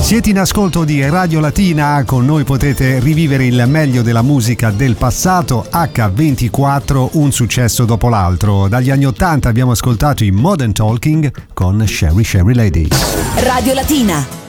Siete in ascolto di Radio Latina, con noi potete rivivere il meglio della musica del passato. H24, un successo dopo l'altro. Dagli anni 80 abbiamo ascoltato i Modern Talking con Sherry Lady. Radio Latina.